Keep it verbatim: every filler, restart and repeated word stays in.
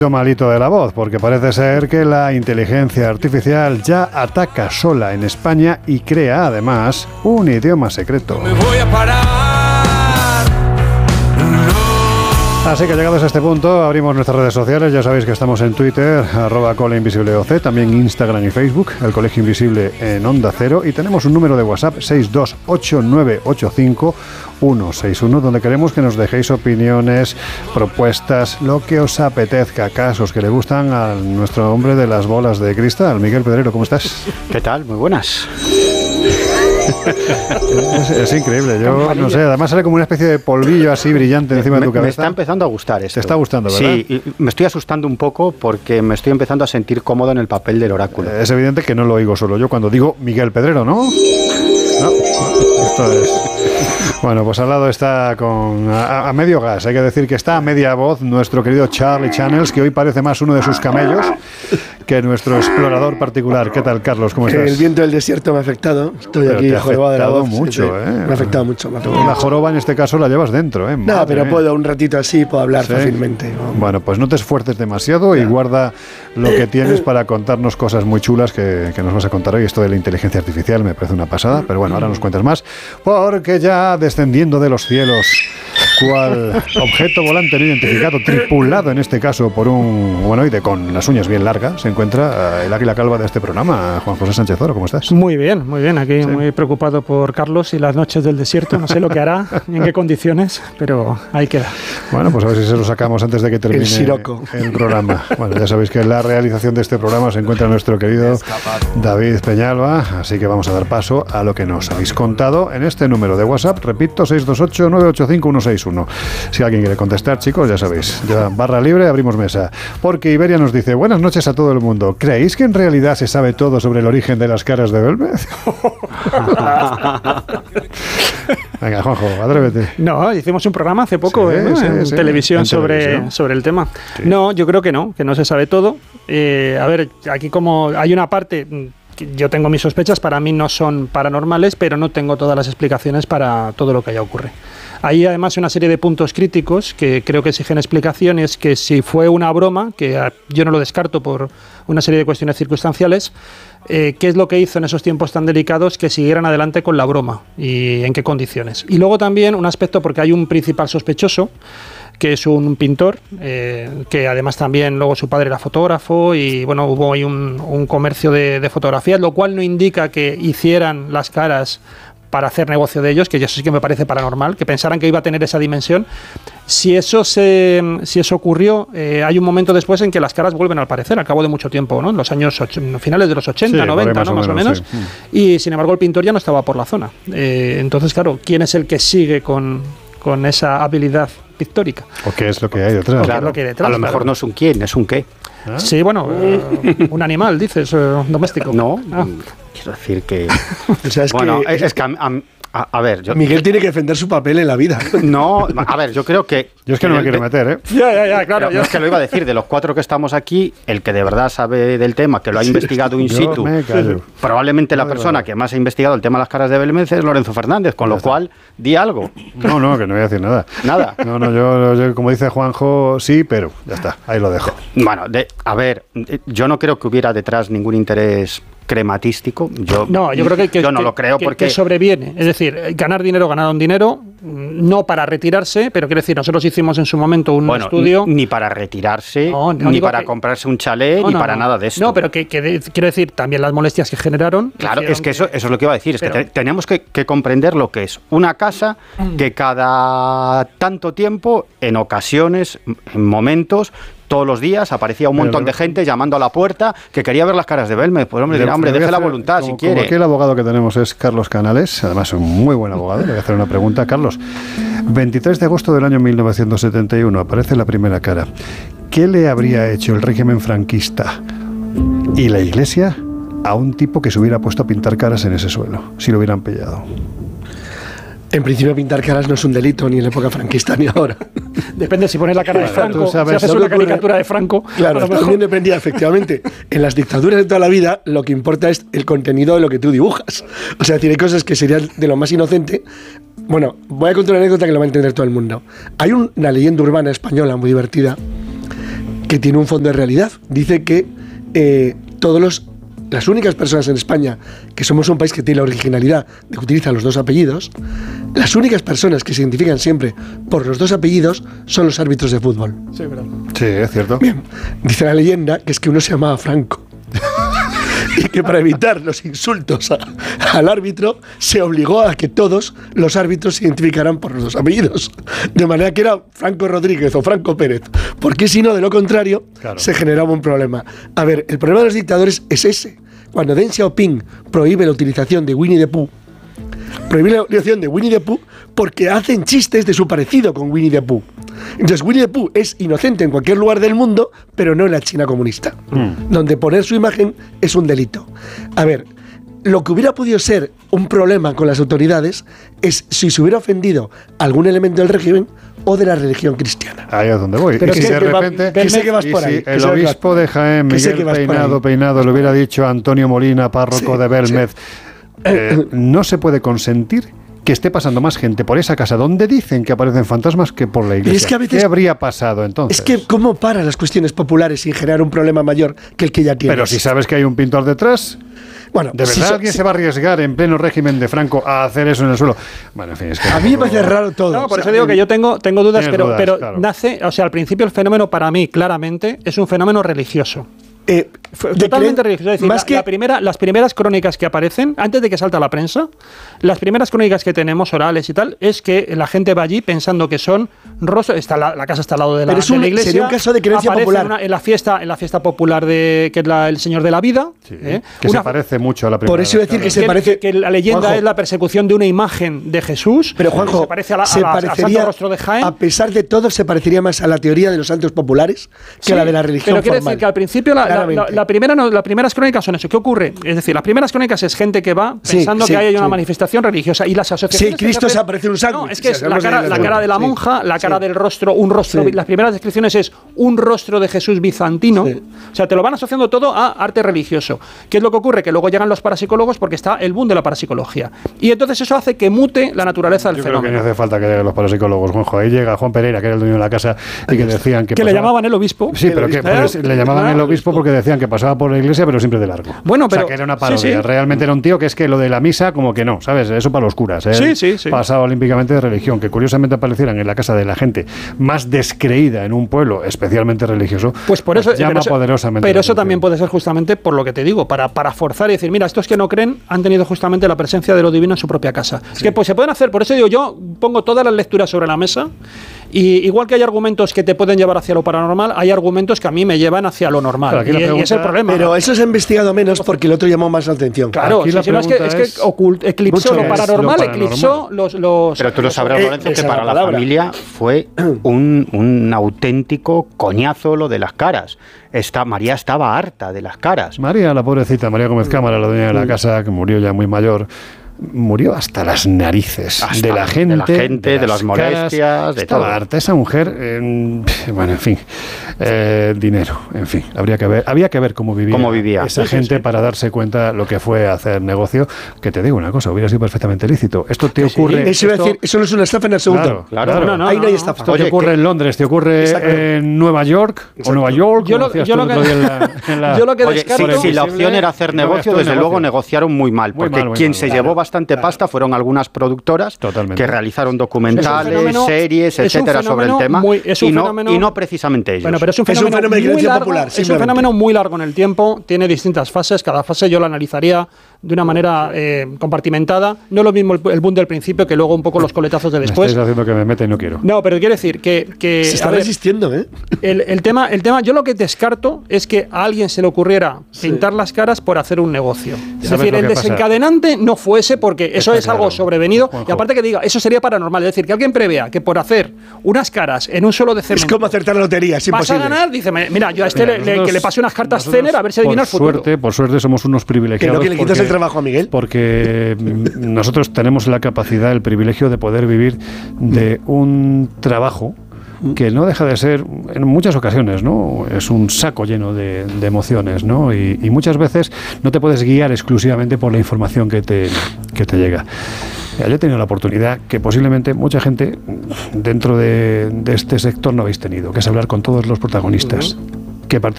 malito de la voz, porque parece ser que la inteligencia artificial ya ataca sola en España y crea además un idioma secreto. Me voy a parar. Así que llegados a este punto, abrimos nuestras redes sociales. Ya sabéis que estamos en Twitter, arroba coleinvisibleoc, también Instagram y Facebook, el Colegio Invisible en Onda Cero, y tenemos un número de WhatsApp seis dos ocho nueve ocho cinco uno seis uno, donde queremos que nos dejéis opiniones, propuestas, lo que os apetezca, casos que le gustan a nuestro hombre de las bolas de cristal. Miguel Pedrero, ¿cómo estás? ¿Qué tal? Muy buenas. Es, es increíble, yo no sé, además sale como una especie de polvillo así brillante encima me, de tu cabeza. Me está empezando a gustar esto. Te está gustando, ¿verdad? Sí, y me estoy asustando un poco porque me estoy empezando a sentir cómodo en el papel del oráculo. Es evidente que no lo oigo solo yo cuando digo Miguel Pedrero, ¿no? No, esto es... Bueno, pues al lado está con a, a medio gas, hay que decir que está a media voz nuestro querido Charlie Channels, que hoy parece más uno de sus camellos que nuestro explorador particular. ¿Qué tal, Carlos? ¿Cómo estás? El viento del desierto me ha afectado. Estoy pero aquí te ha jorobado de la voz. mucho, sí, ¿eh? Me ha afectado mucho. Me ha afectado La mucho. joroba en este caso la llevas dentro, ¿eh? No, Madre pero mía. puedo un ratito así, puedo hablar ¿Sí? fácilmente. ¿no? Bueno, pues no te esfuerces demasiado y guarda lo que tienes para contarnos cosas muy chulas que, que nos vas a contar hoy. Esto de la inteligencia artificial me parece una pasada, pero bueno, ahora nos cuentas más, porque ya descendiendo de los cielos, cual objeto volante no identificado, tripulado en este caso por un humanoide con las uñas bien largas, se encuentra el águila calva de este programa, Juan José Sánchez Oro. ¿Cómo estás? Muy bien, muy bien. Aquí ¿Sí? muy preocupado por Carlos y las noches del desierto. No sé lo que hará, ni en qué condiciones, pero ahí queda. Bueno, pues a ver si se lo sacamos antes de que termine El siroco. el programa. Bueno, ya sabéis que en la realización de este programa se encuentra nuestro querido David Peñalba, así que vamos a dar paso a lo que nos habéis contado en este número de WhatsApp, repito, seis dos ocho nueve ocho cinco uno seis uno. Si alguien quiere contestar, chicos, ya sabéis, ya barra libre, abrimos mesa. Porque Iberia nos dice, buenas noches a todo el mundo. ¿Creéis que en realidad se sabe todo sobre el origen de las caras de Belmez? Venga, Juanjo, atrévete. No, hicimos un programa hace poco Sí, ¿eh? sí, en sí, televisión, en sobre, televisión. sobre el tema. Sí. No, yo creo que no, que no se sabe todo. Eh, a ver, aquí como hay una parte... que yo tengo mis sospechas, para mí no son paranormales, pero no tengo todas las explicaciones para todo lo que allá ocurre. Hay además una serie de puntos críticos que creo que exigen explicaciones, que si fue una broma, que yo no lo descarto por una serie de cuestiones circunstanciales, eh, qué es lo que hizo en esos tiempos tan delicados que siguieran adelante con la broma y en qué condiciones. Y luego también un aspecto, porque hay un principal sospechoso, que es un pintor, eh, que además también luego su padre era fotógrafo y bueno, hubo ahí un, un comercio de, de fotografías, lo cual no indica que hicieran las caras para hacer negocio de ellos, que eso sí que me parece paranormal, que pensaran que iba a tener esa dimensión. Si eso se, si eso ocurrió, eh, hay un momento después en que las caras vuelven a aparecer, al cabo de mucho tiempo, ¿no? En los años ocho, finales de los ochenta, Sí, noventa, más ¿no? o Más o menos, menos. sí. Y sin embargo el pintor ya no estaba por la zona. Eh, entonces, claro, ¿quién es el que sigue con, con esa habilidad pictórica? ¿O qué es lo que hay detrás? Claro. lo que hay detrás, a lo claro. mejor no es un quién, es un qué. ¿Ah? Sí, bueno, eh, un animal, dices, eh, doméstico. No, Ah. quiero decir que... O sea, es bueno, que es, es que... A, a- a- a ver, yo... Miguel tiene que defender su papel en la vida. No, a ver, yo creo que... Yo es que no me quiero meter, ¿eh? Ya, ya, ya, claro. Pero ya. es que lo iba a decir, de los cuatro que estamos aquí, el que de verdad sabe del tema, que lo ha investigado in Yo situ, me callo. probablemente la No, persona no. que más ha investigado el tema de las caras de Belmez es Lorenzo Fernández, con lo cual, di algo. No, no, que no voy a decir nada. Nada. No, no, yo, yo, como dice Juanjo, sí, pero ya está, ahí lo dejo. Bueno, de, a ver, yo no creo que hubiera detrás ningún interés crematístico. Yo, No, yo creo que, que yo no que- lo creo que- porque... que sobreviene. Es decir, ganar dinero, ganaron dinero, no para retirarse, pero quiero decir, nosotros hicimos en su momento un Bueno, estudio. ni para retirarse, No, no ni digo para que- comprarse un chalet, No, ni no, para no. nada de esto. No, pero que, que de- quiero decir, también las molestias que generaron. Claro, hicieron es que eso, eso es lo que iba a decir, es Pero- que te- tenemos que, que comprender lo que es una casa que cada tanto tiempo, en ocasiones, en momentos, todos los días aparecía un Pero, montón de pero- gente llamando a la puerta que quería ver las caras de Belmez. Pues hombre, dirá, hombre, Le voy a deje la hacer- voluntad como, si quiere. Como aquí el abogado que tenemos es Carlos Canales, además un muy buen abogado, le voy a hacer una pregunta. Carlos, veintitrés de agosto del año mil novecientos setenta y uno, aparece la primera cara. ¿Qué le habría hecho el régimen franquista y la Iglesia a un tipo que se hubiera puesto a pintar caras en ese suelo, si lo hubieran pillado? En principio pintar caras no es un delito ni en la época franquista ni ahora. Depende si pones la cara de Bueno, Franco, tú sabes si haces lo una que ocurre. caricatura de Franco. Claro, a lo mejor- también dependía, efectivamente. En las dictaduras de toda la vida, lo que importa es el contenido de lo que tú dibujas. O sea, tiene cosas que serían de lo más inocente. Bueno, voy a contar una anécdota que lo va a entender todo el mundo. Hay un- una leyenda urbana española muy divertida que tiene un fondo de realidad. Dice que eh, todos los las únicas personas en España, que somos un país que tiene la originalidad de que utiliza los dos apellidos, las únicas personas que se identifican siempre por los dos apellidos son los árbitros de fútbol. Sí, verdad. Sí, es cierto. Bien, dice la leyenda que es que uno se llamaba Franco. Y que para evitar los insultos a, al árbitro se obligó a que todos los árbitros se identificaran por los dos apellidos. De manera que era Franco Rodríguez o Franco Pérez. Porque si no, de lo contrario, claro, se generaba un problema. A ver, el problema de los dictadores es ese. Cuando Deng Xiaoping prohíbe la utilización de Winnie the Pooh, prohíbe la utilización de Winnie the Pooh porque hacen chistes de su parecido con Winnie the Pooh. Entonces Winnie the Pooh es inocente en cualquier lugar del mundo, pero no en la China comunista, mm. donde poner su imagen es un delito. A ver, lo que hubiera podido ser un problema con las autoridades es si se hubiera ofendido algún elemento del régimen o de la religión cristiana. Ahí es donde voy. Pero y si de repente que sé que vas por ahí, si el obispo de Jaén, Miguel Peinado, Peinado, le hubiera dicho a Antonio Molina, párroco sí, de Belmez, sí. eh, no se puede consentir que esté pasando más gente por esa casa donde dicen que aparecen fantasmas que por la iglesia. Es que a veces, ¿qué habría pasado entonces? Es que ¿cómo para las cuestiones populares sin generar un problema mayor que el que ya tienes? Pero si sabes que hay un pintor detrás... Bueno, ¿de verdad si alguien si, se va a arriesgar en pleno régimen de Franco a hacer eso en el suelo? Bueno, en fin, es que... A mí me parece raro todo. No, por o sea, eso digo que yo tengo, tengo dudas, pero, dudas, pero claro. nace... O sea, al principio el fenómeno para mí, claramente, es un fenómeno religioso. Eh, Totalmente religioso. Es decir, más la, que la primera, las primeras crónicas que aparecen, antes de que salta la prensa, las primeras crónicas que tenemos orales y tal, es que la gente va allí pensando que son rostros. Está la, la casa está al lado de la, Pero es un, de la iglesia. Sería un caso de creencia popular. Una, en la fiesta, en la fiesta popular de que es la, el Señor de la Vida. Sí, ¿eh? Que una, se parece mucho a la primera. Por eso iba a decir que se que, parece. Que la leyenda Juanjo, es la persecución de una imagen de Jesús. Pero Juanjo, se parece a la, se a la, parecería, al Santo Rostro de Jaén. A pesar de todo, se parecería más a la teoría de los santos populares que sí, a la de la religión pero quiere formal. decir que al principio la, la, la, la primera no, la primeras crónicas son eso. ¿Qué ocurre? Es decir, las primeras crónicas es gente que va pensando sí, sí, que hay una sí. manifestación religiosa y las asociaciones... Sí, Cristo se aparece un sándwich. No, es que es la cara, la cara de la monja, sí, la cara sí. del rostro, un rostro... Sí. Las primeras descripciones es un rostro de Jesús bizantino. Sí. O sea, te lo van asociando todo a arte religioso. ¿Qué es lo que ocurre? Que luego llegan los parapsicólogos porque está el boom de la parapsicología. Y entonces eso hace que mute la naturaleza del Yo fenómeno. Creo que no hace falta que lleguen los parapsicólogos, Juanjo. Ahí llega Juan Pereira, que era el dueño de la casa, y que decían que... Que pasaba... le llamaban el obispo. Sí, pero que pues, le llamaban el obispo porque decían que pasaba por la iglesia, pero siempre de largo. Bueno, pero... O sea, que era una parodia. Sí, sí. Realmente era un tío que es que lo de la misa, como que no, ¿sabes? Eso para los curas. ¿eh? Sí, sí, sí. Pasado olímpicamente de religión, que curiosamente aparecieran en la casa de la gente más descreída en un pueblo especialmente religioso. Pues por eso... Pues llama pero eso, poderosamente. Pero eso también puede ser justamente por lo que te digo, para, para forzar y decir, mira, estos que no creen han tenido justamente la presencia de lo divino en su propia casa. Sí. Es que pues se pueden hacer, por eso digo, yo pongo todas las lecturas sobre la mesa. Y igual que hay argumentos que te pueden llevar hacia lo paranormal, hay argumentos que a mí me llevan hacia lo normal. Y, pregunta, y es el problema. Pero eso se ha investigado menos porque el otro llamó más la atención. Claro, sí, si no es que, es que ocult, eclipsó lo paranormal, lo paranormal, eclipsó los, los... Pero tú lo sabrás, Lorenzo, que para la, la familia fue un, un auténtico coñazo lo de las caras. Esta, María estaba harta de las caras. María, la pobrecita, María Gómez Cámara, la dueña de la casa, que murió ya muy mayor, murió hasta las narices hasta de la gente, de, la gente, de, las, de las molestias, caras, de estaba todo. harta esa mujer. Eh, bueno, en fin, eh, dinero, en fin, habría que ver, había que ver cómo vivía, cómo vivía. esa sí, gente sí, sí. para darse cuenta lo que fue hacer negocio. Que te digo una cosa, hubiera sido perfectamente lícito. Esto te sí, ocurre. Eso, esto, decir, eso no es una estafa en absoluto. Claro, claro. claro. No, no, ahí no, no hay no, estafa. Esto Oye, te ocurre que, en Londres, te ocurre exacto. en Nueva York exacto. o Nueva York. Yo lo, yo lo que, en la, en la... yo lo que Oye, descarto... si, si la opción era hacer negocio, desde luego negociaron muy mal, porque muy mal, muy quien mal, se claro, llevó bastante claro. pasta fueron algunas productoras Totalmente. que realizaron documentales, fenómeno, series, etcétera, sobre el tema, muy, es un y, no, fenómeno, y no precisamente ellos. Bueno, pero es un fenómeno, es un fenómeno muy de largo, popular, es un fenómeno muy largo en el tiempo, tiene distintas fases, cada fase yo la analizaría de una manera eh, compartimentada, no es lo mismo el, el boom del principio que luego un poco los coletazos de después. Me estáis haciendo que me meta y no quiero. No, pero quiero decir que... que se está ver, resistiendo, ¿eh? El, el, tema, el tema, yo lo que descarto es que a alguien se le ocurriera sí. pintar las caras por hacer un negocio. Es decir, el desencadenante pasa? no fuese porque eso está es claro. algo sobrevenido. Juanjo. Y aparte que diga, eso sería paranormal. Es decir, que alguien prevea que por hacer unas caras en un solo de cemento... Es como acertar la lotería, es imposible. Vas a ganar, dice, mira, yo a este mira, le, nosotros, que le pase unas cartas Zener a ver si adivina el futuro. Suerte, por suerte somos unos privilegiados. Que no que le quitas porque, el trabajo a Miguel. Porque nosotros tenemos la capacidad, el privilegio de poder vivir de un trabajo que no deja de ser, en muchas ocasiones, ¿no? Es un saco lleno de, de emociones, ¿no? Y, y muchas veces no te puedes guiar exclusivamente por la información que te, que te llega. Yo he tenido la oportunidad que posiblemente mucha gente dentro de, de este sector no habéis tenido, que es hablar con todos los protagonistas. Uh-huh. que participa